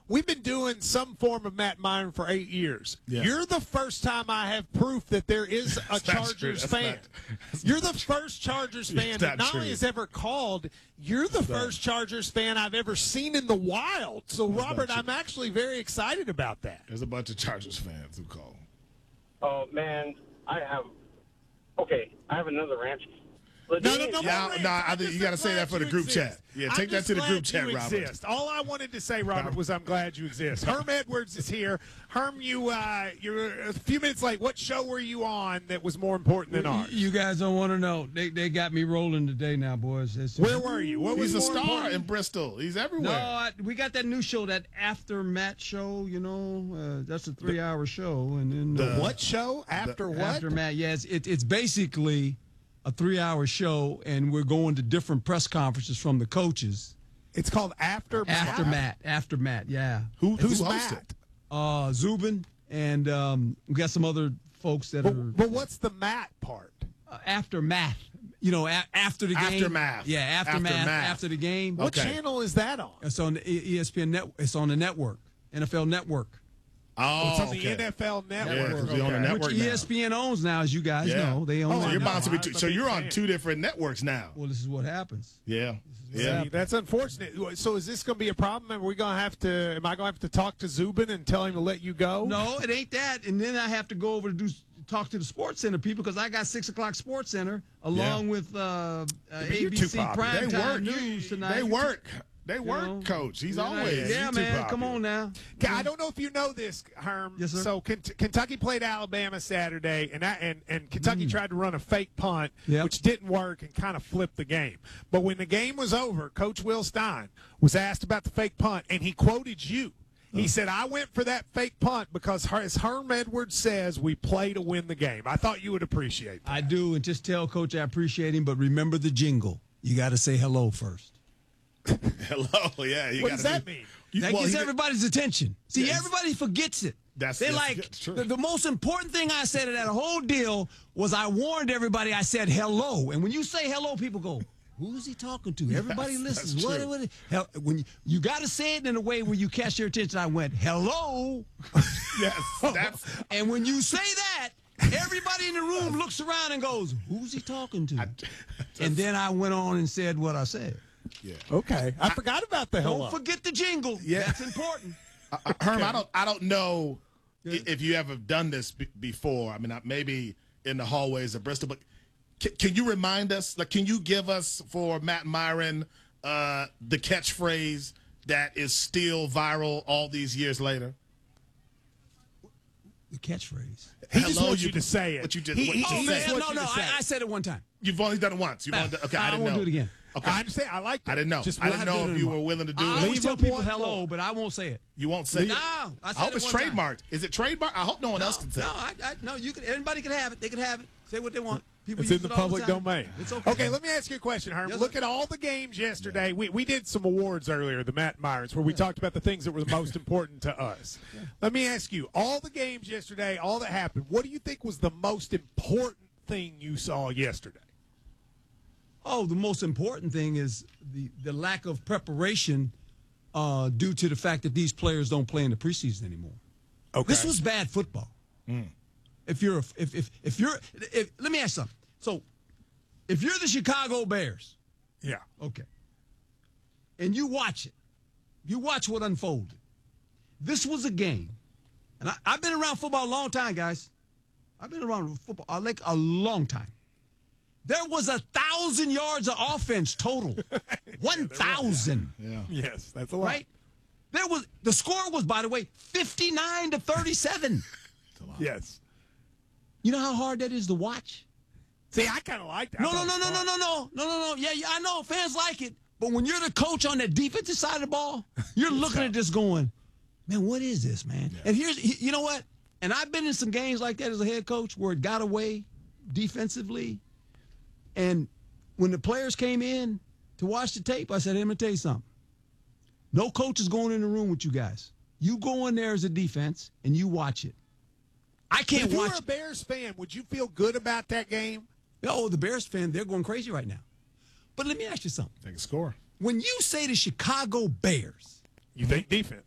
we've been doing some form of Matt Myron for 8 years. Yeah. You're the first time I have proof that there is a Chargers fan. You're the first Chargers fan that not only has ever called, you're the first Chargers fan I've ever seen in the wild. So, Robert, I'm actually very excited about that. There's a bunch of Chargers fans who call. Oh, man, I have another rant. No, I think you got to say that for the group chat. Yeah, take that to the group chat, Robert. Exist. All I wanted to say, Robert, was I'm glad you exist. Herm Edwards is here. Herm, you're a few minutes late. What show were you on that was more important than ours? You guys don't want to know. They got me rolling today now, boys. Where were you? What was He's a more star important? in Bristol. He's everywhere. No, we got that new show, that Aftermath show. That's a 3-hour show, and then The what show? What? Aftermath. Yeah, it's basically a 3-hour show, and we're going to different press conferences from the coaches. It's called Aftermath. Aftermath. Yeah. Who's Matt? hosted? Zubin, and we got some other folks that are. But what's the Matt part? Aftermath. After the game. Aftermath. Yeah, aftermath. Aftermath. After the game. What channel is that on? It's on the ESPN net. It's on the network, NFL Network. Oh, It's on the NFL Network. Yeah, 'cause we own a network Which now. ESPN owns now, as you guys know. They own. Oh, that I You're know. now. bound to be. I'm a So big you're on fan. 2 different networks now. Well, this is what happens. Yeah. See, that's unfortunate. So is this going to be a problem? Am I going to have to talk to Zubin and tell him to let you go? No, it ain't that. And then I have to go over to talk to the Sports Center people because I got 6 o'clock Sports Center along with you're too ABC popular. Primetime News tonight. They work. They work, Coach. He's always. Yeah, man. Come on now. I don't know if you know this, Herm. Yes, sir. So Kentucky played Alabama Saturday, and Kentucky tried to run a fake punt, which didn't work and kind of flipped the game. But when the game was over, Coach Will Stein was asked about the fake punt, and he quoted you. He said, I went for that fake punt because, as Herm Edwards says, we play to win the game. I thought you would appreciate that. I do, and just tell Coach I appreciate him, but remember the jingle. You got to say hello first. Hello, yeah. What does that mean? That gets everybody's attention. See, everybody forgets it. That's true. The most important thing I said in that whole deal was I warned everybody. I said hello, and when you say hello, people go, "Who is he talking to?" Everybody listens. That's true. When you got to say it in a way where you catch their attention. I went hello. Yes, and when you say that, everybody in the room looks around and goes, "Who's he talking to?" And then I went on and said what I said. Yeah. Okay. I forgot about the hello. Don't forget the jingle. Yeah. That's important. Herm, I don't know if you ever done this before. I mean, maybe in the hallways of Bristol, but can you remind us? Like, can you give us for Matt Myron the catchphrase that is still viral all these years later? The catchphrase. He just wants you to say it. What you just, I said it one time. You've only done it once. Okay, I didn't know. I won't do it again. Okay. I understand. I like that. I didn't know. I didn't know if you were willing to do it. I always tell people hello, but I won't say it. You won't say it? No. I hope it's trademarked. Is it trademarked? I hope no one else can say it. No, you can. Anybody can have it. They can have it. Say what they want. People It's use in the it all public time. domain. It's okay. Okay, let me ask you a question, Herm. Yes, Look sir. at all the games yesterday. We did some awards earlier, the Matt Myrons, where we talked about the things that were the most important to us. Let me ask you, all the games yesterday, all that happened, what do you think was the most important thing you saw yesterday? Oh, the most important thing is the lack of preparation due to the fact that these players don't play in the preseason anymore. Okay. This was bad football. If you're let me ask you something. So, if you're the Chicago Bears, Yeah. okay, and you watch it, you watch what unfolded. This was a game, and I've been around football a long time, guys. I've been around football like a long time. There was 1,000 yards of offense total. 1,000. Yeah. Yes, that's a lot. Right? The score was, by the way, 59-37. Yes. You know how hard that is to watch? See, I kind of like that. No. Yeah, I know fans like it, but when you're the coach on the defensive side of the ball, you're looking at this going, man, what is this, man? Yeah. And you know what? And I've been in some games like that as a head coach where it got away defensively. And when the players came in to watch the tape, I said, hey, let me tell you something. No coach is going in the room with you guys. You go in there as a defense, and you watch it. I can't watch. If you were a Bears fan, would you feel good about that game? Oh, the Bears fan, they're going crazy right now. But let me ask you something. Take a score. When you say the Chicago Bears, you think defense.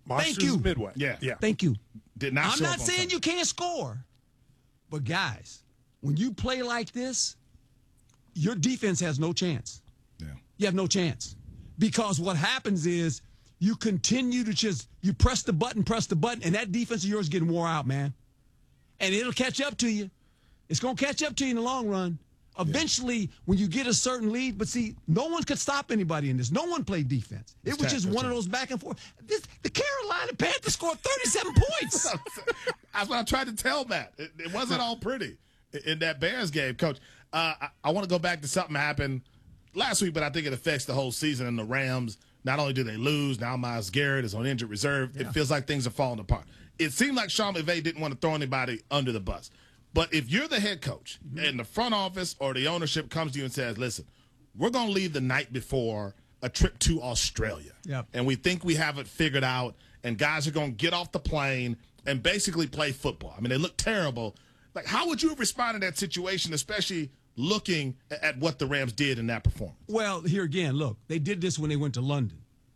Monsters Thank you. Midway. Yeah. Thank you. Did not I'm show not up on saying Sunday. you can't score, but guys, when you play like this, your defense has no chance. Yeah. You have no chance. Because what happens is you continue to you press the button, and that defense of yours is getting wore out, man. And it'll catch up to you. It's going to catch up to you in the long run. Eventually, when you get a certain lead, but see, no one could stop anybody in this. No one played defense. It was just one of those back and forth. The Carolina Panthers scored 37 points. That's what I tried to tell Matt. It wasn't all pretty in that Bears game, Coach. I want to go back to something that happened last week, but I think it affects the whole season. And the Rams, not only do they lose, now Myles Garrett is on injured reserve. Yeah. It feels like things are falling apart. It seemed like Sean McVay didn't want to throw anybody under the bus. But if you're the head coach and the front office or the ownership comes to you and says, listen, we're going to leave the night before a trip to Australia. Yep. And we think we have it figured out, and guys are going to get off the plane and basically play football. I mean, they look terrible. Like, how would you have responded to that situation, especially looking at what the Rams did in that performance? Well, here again, look, they did this when they went to London,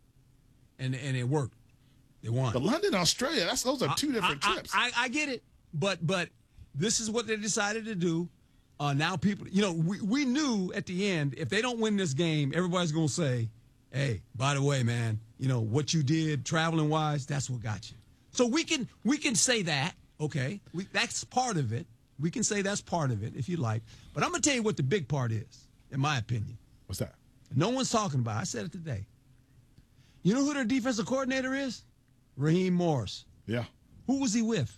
and it worked. They won. But London, Australia, those are two different trips. I get it, but this is what they decided to do. Now people, we knew at the end, if they don't win this game, everybody's going to say, hey, by the way, man, what you did traveling wise, that's what got you. So we can say that, okay? That's part of it. We can say that's part of it if you like. But I'm going to tell you what the big part is, in my opinion. What's that? No one's talking about it. I said it today. You know who their defensive coordinator is? Raheem Morris. Yeah. Who was he with?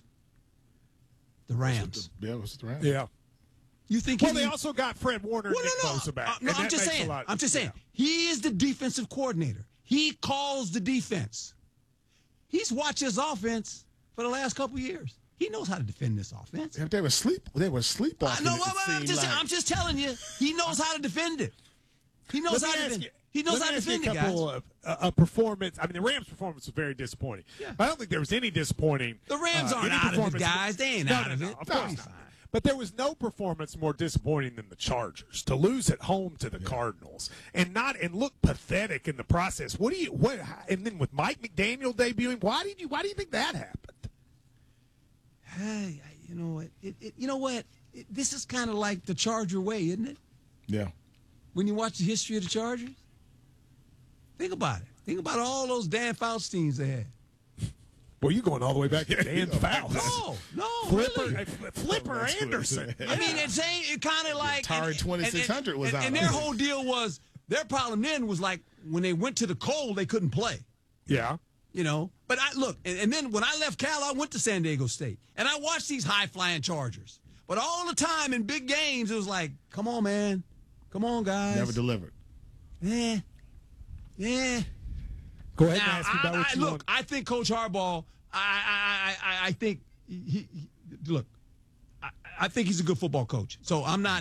The Rams. Yeah, it was the Rams. Yeah. You think? Well, they also got Fred Warner and Nick no. Bosa back. No, and I'm just saying. Yeah. He is the defensive coordinator. He calls the defense. He's watched his offense for the last couple of years. He knows how to defend this offense. They were sleepwalking. No, I'm just telling you. He knows how to defend it. He knows how to defend it. He knows how to defend it, guys. A couple of performance. I mean, the Rams' performance was very disappointing. Yeah. I don't think there was any disappointing. The Rams aren't out of it, guys. They ain't out of it. Of course not. But there was no performance more disappointing than the Chargers to lose at home to the Cardinals and look pathetic in the process. And then with Mike McDaniel debuting, why do you think that happened? Hey, you know what? This is kind of like the Charger way, isn't it? Yeah. When you watch the history of the Chargers, think about it. Think about all those Dan Fouts teams they had. Well, you're going all the way back to Dan Fouts. No, Flipper Anderson. I mean, it kind of like Atari 2600 was out. And their whole deal was their problem then was like when they went to the cold, they couldn't play. Yeah. But and then when I left Cal, I went to San Diego State, and I watched these high-flying Chargers. But all the time in big games, it was like, come on, man. Come on, guys. Never delivered. Yeah. Go ahead now, and ask me about what you want. I think Coach Harbaugh, I think I think he's a good football coach. So I'm not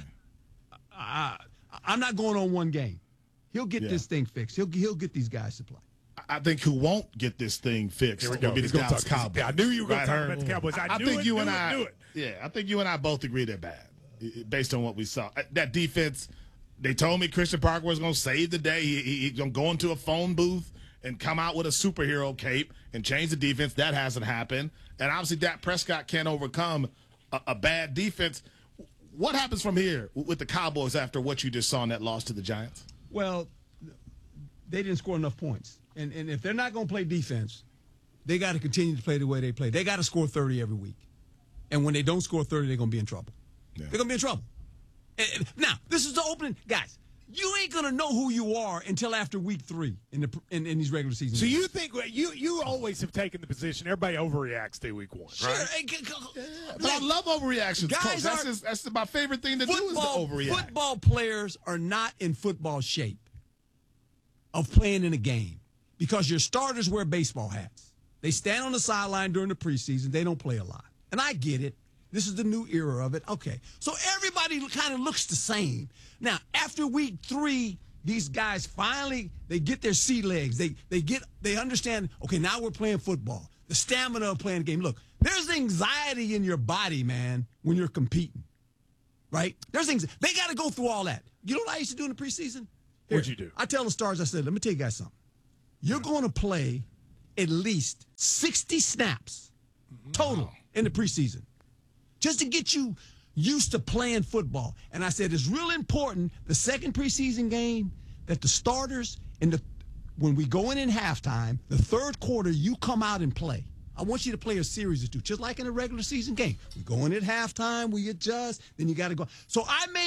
going on one game. He'll get this thing fixed. He'll get these guys to play. I think who won't get this thing fixed will be the Dallas Cowboys. I knew you were going to talk about the Cowboys. I think you and I both agree they're bad based on what we saw. That defense, they told me Christian Parker was going to save the day. He's going to go into a phone booth and come out with a superhero cape and change the defense. That hasn't happened. And obviously Dak Prescott can't overcome a bad defense. What happens from here with the Cowboys after what you just saw in that loss to the Giants? Well, they didn't score enough points. And if they're not going to play defense, they got to continue to play the way they play. They got to score 30 every week. And when they don't score 30, they're going to be in trouble. Yeah. They're going to be in trouble. Now, this is the opening. Guys, you ain't going to know who you are until after week 3 in these regular season. So you think you always have taken the position everybody overreacts to week 1, right? Sure. But I love overreactions. Guys, that's my favorite thing to do is to overreact. Football players are not in football shape of playing in a game because your starters wear baseball hats. They stand on the sideline during the preseason. They don't play a lot. And I get it. This is the new era of it. Okay. So everybody kind of looks the same. Now, after week 3, these guys finally, they get their sea legs. They understand, okay, now we're playing football. The stamina of playing the game. Look, there's anxiety in your body, man, when you're competing. Right? There's things. They got to go through all that. You know what I used to do in the preseason? What'd you do? I tell the stars, I said, let me tell you guys something. You're going to play at least 60 snaps total in the preseason just to get you used to playing football. And I said it's real important, the second preseason game, that the starters, when we go in halftime, the third quarter, you come out and play. I want you to play a series or two, just like in a regular season game. We go in at halftime, we adjust, then you got to go. So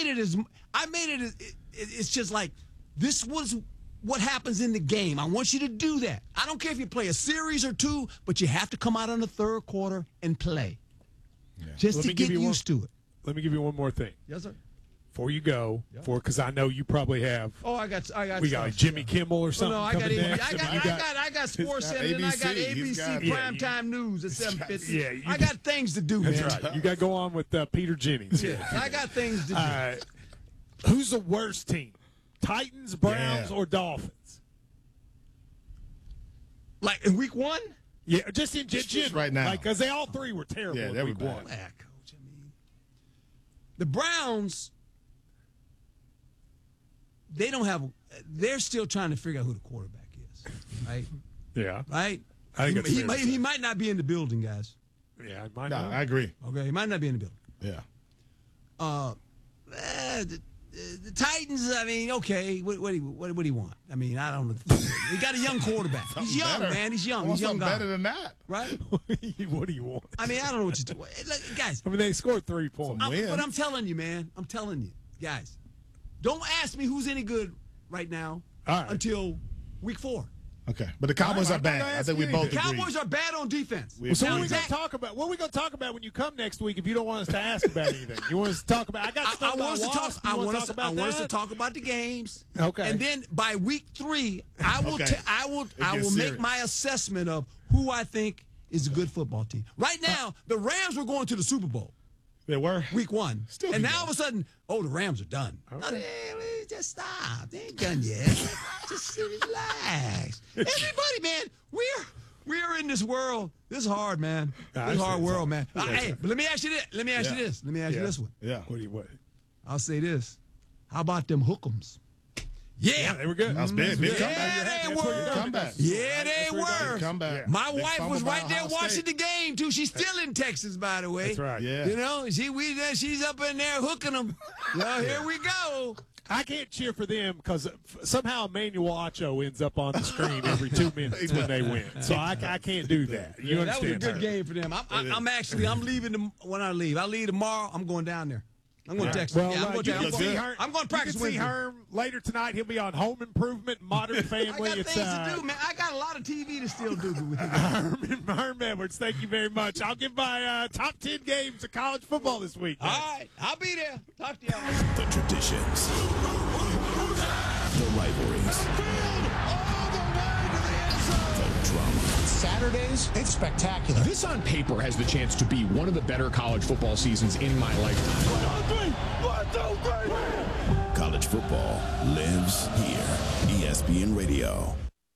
it's just like, this was what happens in the game. I want you to do that. I don't care if you play a series or two, but you have to come out in the third quarter and play. Yeah. Just to get used to it. Let me give you one more thing. Yes, sir. Before you go, because I know you probably have. Oh, I got. We got like Jimmy Kimmel or something. No, I got Sports Center, and I got ABC Primetime News at 7:50. Yeah, I got things to do, man. That's right. You got to go on with Peter Jennings. Yeah, I got things to do. Who's the worst team? Titans, Browns, or Dolphins? Like in week 1? Yeah, just in general right now. Like, because they all three were terrible. Yeah, they were bad. Coach. I mean, the Browns. They don't have. They're still trying to figure out who the quarterback is, right? Yeah. Right. I think he might not be in the building, guys. Yeah, I might No, not. I agree. Okay, he might not be in the building. Yeah. The Titans. I mean, okay. What do you want? I mean, I don't know. He got a young quarterback. He's young, man. He's young. He's young guy. Better than that, right? What do you want? I mean, I don't know what you do, guys. I mean, they scored 3 points. But I'm telling you, man. I'm telling you, guys. Don't ask me who's any good right now until week 4. Okay, but the Cowboys are bad. I think we both agree. The Cowboys are bad on defense. So what are we going to talk about? What are we going to talk about when you come next week if you don't want us to ask about anything? You want us to talk about? I want us to talk about the games. Okay. And then by week 3, I will make my assessment of who I think is a good football team. Right now, the Rams were going to the Super Bowl. They were week 1, and now all of a sudden, the Rams are done. Okay. No, just stop. They ain't done yet. Just relax. Everybody, man, we're in this world. This is hard, man. This is a hard world, man. Hey, but let me ask you this. Let me ask you this one. Yeah. What? I'll say this. How about them hook'ems? Yeah, they were good. That was big. Big comeback. Yeah, they were. Comeback. Yeah, they were. Comeback. My wife was right there watching the game too. She's still in Texas, by the way. That's right. Yeah. You know, she's up in there hooking them. Well, here we go. I can't cheer for them because somehow Emmanuel Acho ends up on the screen every 2 minutes when they win. So I can't do that. You understand? That was a good game for them. I'm leaving when I leave. I leave tomorrow. I'm going down there. I'm going to Texas. Well, I'm going to practice with him. Herm later tonight. He'll be on Home Improvement, Modern Family. I got things to do, man. I got a lot of TV to still do with Herm Edwards, thank you very much. I'll give my top 10 games of college football this week. All right. I'll be there. Talk to y'all. The traditions. The rivalries. The drama. Saturdays, it's spectacular. This on paper has the chance to be one of the better college football seasons in my lifetime. College football lives here. ESPN Radio.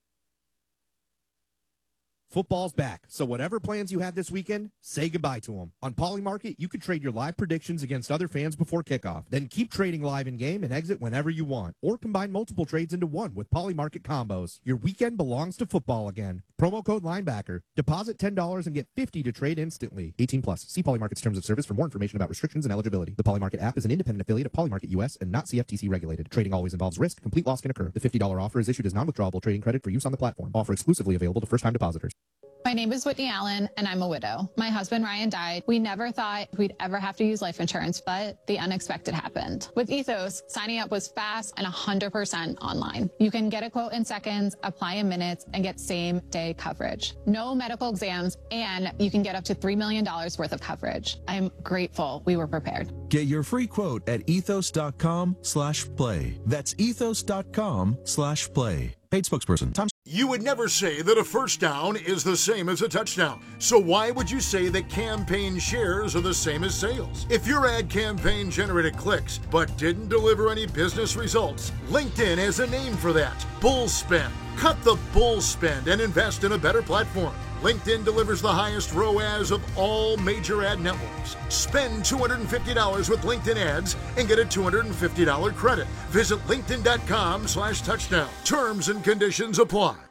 Football's back, so whatever plans you had this weekend, say goodbye to them. On Polymarket, you can trade your live predictions against other fans before kickoff. Then keep trading live in-game and exit whenever you want. Or combine multiple trades into one with Polymarket combos. Your weekend belongs to football again. Promo code Linebacker. Deposit $10 and get $50 to trade instantly. 18+. See Polymarket's terms of service for more information about restrictions and eligibility. The Polymarket app is an independent affiliate of Polymarket US and not CFTC regulated. Trading always involves risk. Complete loss can occur. The $50 offer is issued as non-withdrawable trading credit for use on the platform. Offer exclusively available to first-time depositors. My name is Whitney Allen, and I'm a widow. My husband, Ryan, died. We never thought we'd ever have to use life insurance, but the unexpected happened. With Ethos, signing up was fast and 100% online. You can get a quote in seconds, apply in minutes, and get same-day coverage. No medical exams, and you can get up to $3 million worth of coverage. I'm grateful we were prepared. Get your free quote at ethos.com/play. That's ethos.com/play. Paid spokesperson. You would never say that a first down is the same as a touchdown. So why would you say that campaign shares are the same as sales? If your ad campaign generated clicks but didn't deliver any business results, LinkedIn has a name for that. Bull spend. Cut the bull spend and invest in a better platform. LinkedIn delivers the highest ROAS of all major ad networks. Spend $250 with LinkedIn ads and get a $250 credit. Visit linkedin.com/touchdown. Terms and conditions apply.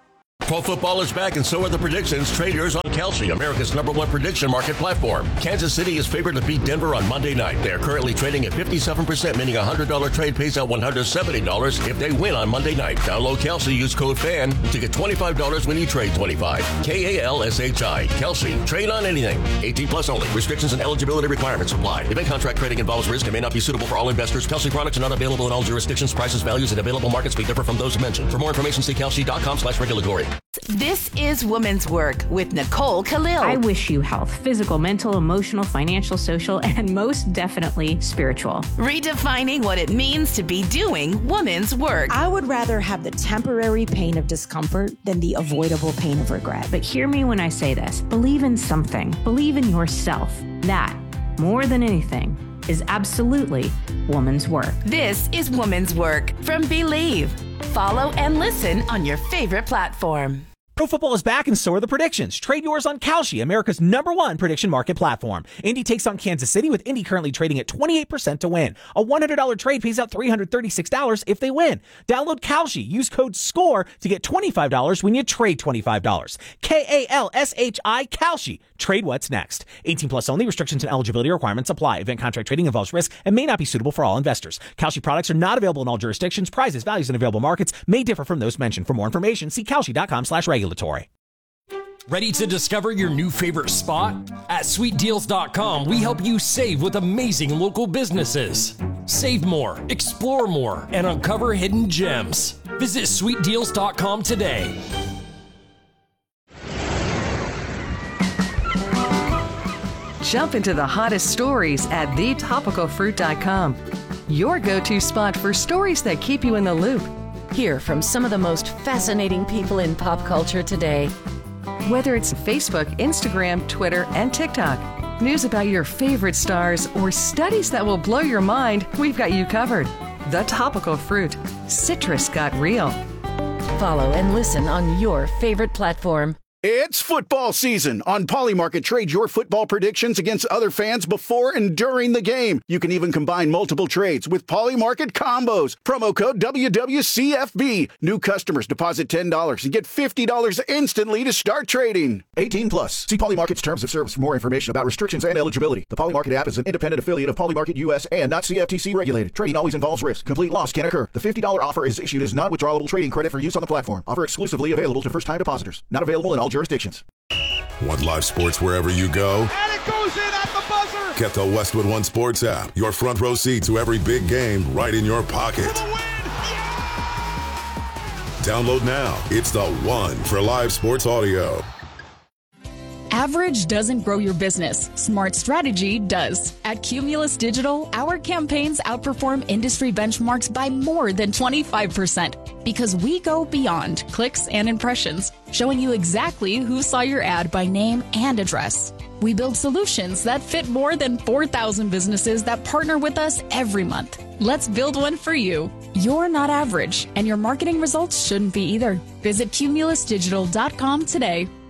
Pro football is back, and so are the predictions. Trade yours on Kalshi, America's #1 prediction market platform. Kansas City is favored to beat Denver on Monday night. They are currently trading at 57%, meaning a $100 trade pays out $170 if they win on Monday night. Download Kalshi, use code FAN to get $25 when you trade $25. KALSHI. Kalshi. Trade on anything. 18 plus only. Restrictions and eligibility requirements apply. Event contract trading involves risk and may not be suitable for all investors. Kalshi products are not available in all jurisdictions. Prices, values, and available markets may differ from those mentioned. For more information, see kalshi.com/regulatory. This is Women's Work with Nicole Khalil. I wish you health, physical, mental, emotional, financial, social, and most definitely spiritual. Redefining what it means to be doing women's work. I would rather have the temporary pain of discomfort than the avoidable pain of regret. But hear me when I say this. Believe in something. Believe in yourself. That, more than anything, is absolutely woman's work. This is Women's Work from Believe. Follow and listen on your favorite platform. Pro football is back, and so are the predictions. Trade yours on Kalshi, America's #1 prediction market platform. Indy takes on Kansas City, with Indy currently trading at 28% to win. A $100 trade pays out $336 if they win. Download Kalshi. Use code SCORE to get $25 when you trade $25. KALSHI, Kalshi. Trade what's next. 18 plus only. Restrictions and eligibility requirements apply. Event contract trading involves risk and may not be suitable for all investors. Kalshi products are not available in all jurisdictions. Prices, values, and available markets may differ from those mentioned. For more information, see kalshi.com/regulatory. Ready to discover your new favorite spot? At sweetdeals.com, we help you save with amazing local businesses. Save more, explore more, and uncover hidden gems. Visit sweetdeals.com today. Jump into the hottest stories at thetopicalfruit.com. Your go-to spot for stories that keep you in the loop. Hear from some of the most fascinating people in pop culture today. Whether it's Facebook, Instagram, Twitter, and TikTok, news about your favorite stars, or studies that will blow your mind, we've got you covered. The Topical Fruit. Citrus got real. Follow and listen on your favorite platform. It's football season. On Polymarket, trade your football predictions against other fans before and during the game. You can even combine multiple trades with Polymarket combos. Promo code WWCFB. New customers deposit $10 and get $50 instantly to start trading. 18 plus. See Polymarket's terms of service for more information about restrictions and eligibility. The Polymarket app is an independent affiliate of Polymarket US and not CFTC regulated. Trading always involves risk. Complete loss can occur. The $50 offer is issued as non-withdrawable trading credit for use on the platform. Offer exclusively available to first-time depositors. Not available in all jurisdictions. Want live sports wherever you go? And it goes in at the buzzer! Get the Westwood One Sports app. Your front row seat to every big game right in your pocket. For the win! Yeah! Download now. It's the one for live sports audio. Average doesn't grow your business. Smart strategy does. At Cumulus Digital, our campaigns outperform industry benchmarks by more than 25% because we go beyond clicks and impressions, showing you exactly who saw your ad by name and address. We build solutions that fit more than 4,000 businesses that partner with us every month. Let's build one for you. You're not average, and your marketing results shouldn't be either. Visit cumulusdigital.com today.